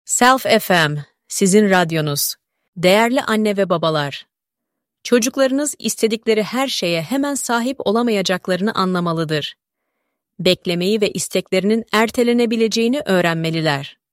Self FM, sizin radyonuz. Değerli anne ve babalar, çocuklarınız istedikleri her şeye hemen sahip olamayacaklarını anlamalıdır. Beklemeyi ve isteklerinin ertelenebileceğini öğrenmeliler.